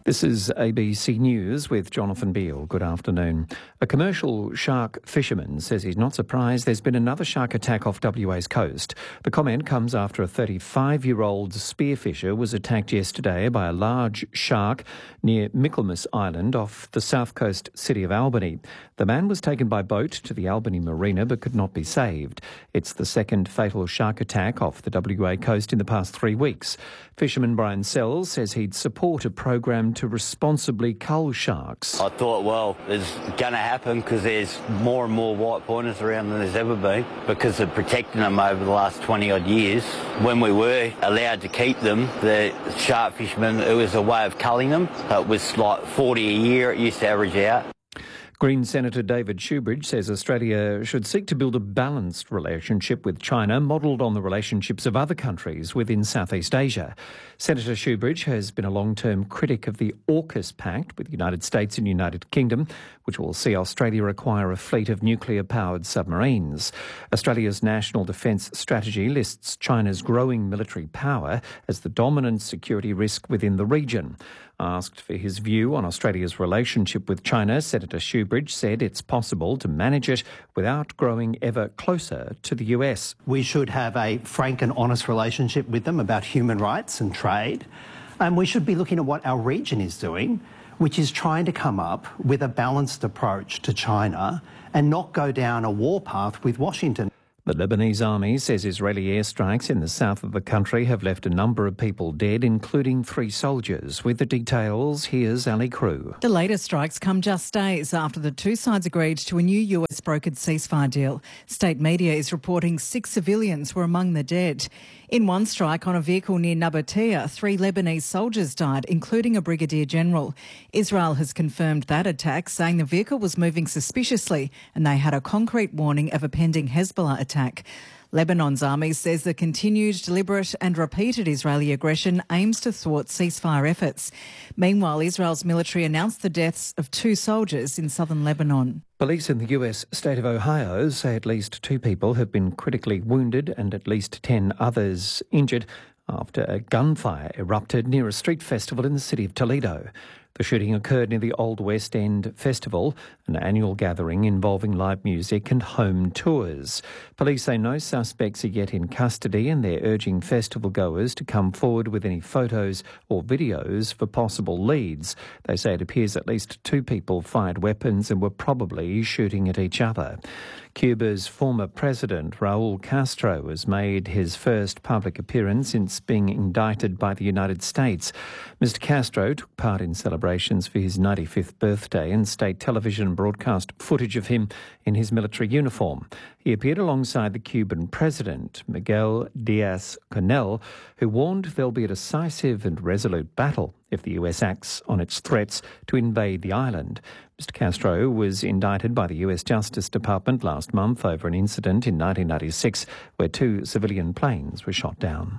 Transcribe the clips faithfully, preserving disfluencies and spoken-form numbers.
This is A B C News with Jonathan Beale. Good afternoon. A commercial shark fisherman says he's not surprised there's been another shark attack off W A's coast. The comment comes after a thirty-five-year-old spearfisher was attacked yesterday by a large shark near Michaelmas Island off the south coast city of Albany. The man was taken by boat to the Albany Marina but could not be saved. It's the second fatal shark attack off the W A coast in the past three weeks. Fisherman Brian Sells says he'd support a program to responsibly cull sharks. I thought, well, it's going to happen because there's more and more white pointers around than there's ever been because of protecting them over the last twenty odd years. When we were allowed to keep them, the shark fishermen, it was a way of culling them. It was like forty a year, it used to average out. Green Senator David Shoebridge says Australia should seek to build a balanced relationship with China, modelled on the relationships of other countries within Southeast Asia. Senator Shoebridge has been a long-term critic of the AUKUS Pact with the United States and United Kingdom, which will see Australia acquire a fleet of nuclear-powered submarines. Australia's National Defence Strategy lists China's growing military power as the dominant security risk within the region. Asked for his view on Australia's relationship with China, Senator Shoebridge said it's possible to manage it without growing ever closer to the U S. We should have a frank and honest relationship with them about human rights and trade. And we should be looking at what our region is doing, which is trying to come up with a balanced approach to China and not go down a warpath with Washington. The Lebanese army says Israeli airstrikes in the south of the country have left a number of people dead, including three soldiers. With the details, here's Ali Crew. The latest strikes come just days after the two sides agreed to a new U S brokered ceasefire deal. State media is reporting six civilians were among the dead. In one strike on a vehicle near Nabatea, three Lebanese soldiers died, including a brigadier general. Israel has confirmed that attack, saying the vehicle was moving suspiciously and they had a concrete warning of a pending Hezbollah attack. Lebanon's army says the continued, deliberate and repeated Israeli aggression aims to thwart ceasefire efforts. Meanwhile, Israel's military announced the deaths of two soldiers in southern Lebanon. Police in the U S state of Ohio say at least two people have been critically wounded and at least ten others injured after a gunfire erupted near a street festival in the city of Toledo. The shooting occurred near the Old West End Festival, an annual gathering involving live music and home tours. Police say no suspects are yet in custody and they're urging festival goers to come forward with any photos or videos for possible leads. They say it appears at least two people fired weapons and were probably shooting at each other. Cuba's former president, Raul Castro, has made his first public appearance since being indicted by the United States. Mister Castro took part in celebrations for his ninety-fifth birthday, and state television broadcast footage of him in his military uniform. He appeared alongside the Cuban president, Miguel Diaz-Canel, who warned there'll be a decisive and resolute battle if the U S acts on its threats to invade the island. Mister Castro was indicted by the U S Justice Department last month over an incident in nineteen ninety-six where two civilian planes were shot down.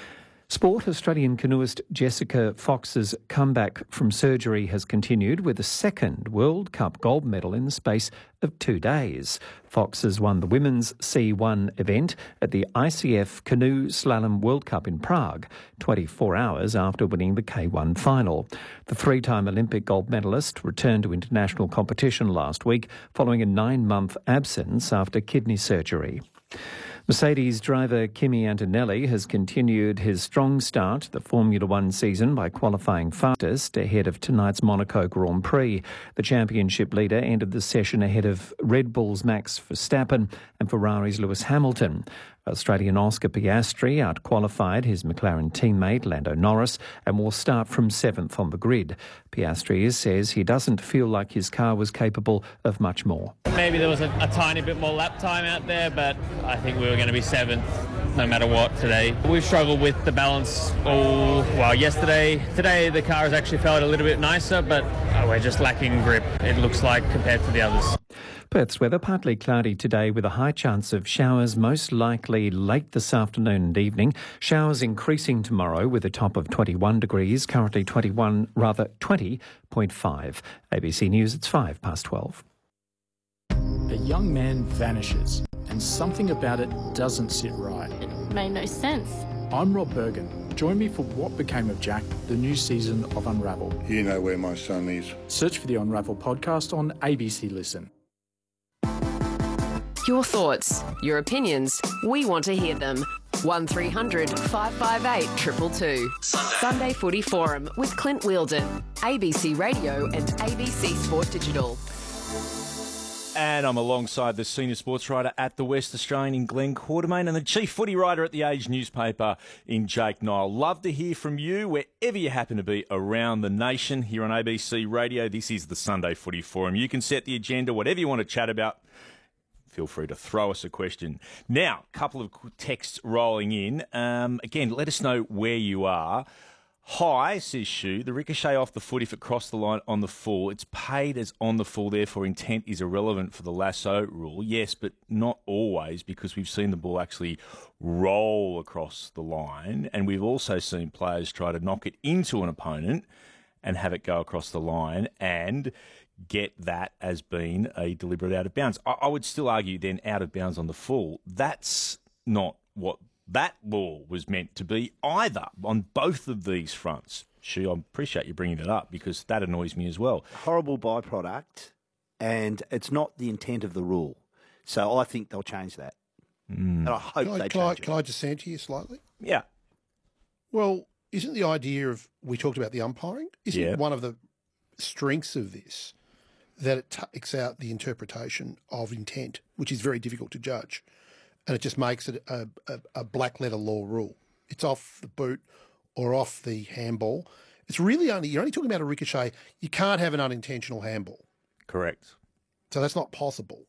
Sport. Australian canoeist Jessica Fox's comeback from surgery has continued with a second World Cup gold medal in the space of two days. Fox has won the Women's C one event at the I C F Canoe Slalom World Cup in Prague, twenty-four hours after winning the K one final. The three-time Olympic gold medalist returned to international competition last week following a nine-month absence after kidney surgery. Mercedes driver Kimi Antonelli has continued his strong start to the Formula One season by qualifying fastest ahead of tonight's Monaco Grand Prix. The championship leader ended the session ahead of Red Bull's Max Verstappen and Ferrari's Lewis Hamilton. Australian Oscar Piastri out-qualified his McLaren teammate Lando Norris and will start from seventh on the grid. Piastri says he doesn't feel like his car was capable of much more. Maybe there was a, a tiny bit more lap time out there, but I think we were going to be seventh no matter what today. We've struggled with the balance all, well, yesterday. Today the car has actually felt a little bit nicer, but uh, we're just lacking grip, it looks like, compared to the others. Perth's weather partly cloudy today with a high chance of showers, most likely late this afternoon and evening. Showers increasing tomorrow with a top of twenty-one degrees, currently twenty-one, rather twenty point five. A B C News, it's five past twelve. A young man vanishes and something about it doesn't sit right. It made no sense. I'm Rob Bergen. Join me for What Became of Jack, the new season of Unravel. You know where my son is. Search for the Unravel podcast on A B C Listen. Your thoughts, your opinions, we want to hear them. one three hundred five five eight two two two. Sunday Footy Forum with Clint Wheeldon, A B C Radio and A B C Sport Digital. And I'm alongside the senior sports writer at the West Australian in Glenn Quartermain and the chief footy writer at the Age newspaper in Jake Niall. Love to hear from you wherever you happen to be around the nation here on A B C Radio. This is the Sunday Footy Forum. You can set the agenda, whatever you want to chat about. Feel free to throw us a question. Now, a couple of texts rolling in. Um, again, let us know where you are. Hi, says Shu, the ricochet off the foot if it crossed the line on the full. It's paid as on the full, therefore intent is irrelevant for the lasso rule. Yes, but not always, because we've seen the ball actually roll across the line, and we've also seen players try to knock it into an opponent and have it go across the line and get that as being a deliberate out of bounds. I, I would still argue then out of bounds on the full. That's not what that ball was meant to be either on both of these fronts. Shu, I appreciate you bringing it up because that annoys me as well. Horrible byproduct, and it's not the intent of the rule. So I think they'll change that. Mm. And I hope Can I, they can I, change it. can I dissent here slightly? Yeah. Well, isn't the idea of, we talked about the umpiring, isn't Yeah. one of the strengths of this that it takes out the interpretation of intent, which is very difficult to judge, and it just makes it a, a, a black letter law rule. It's off the boot or off the handball. It's really only, you're only talking about a ricochet. You can't have an unintentional handball. Correct. So that's not possible.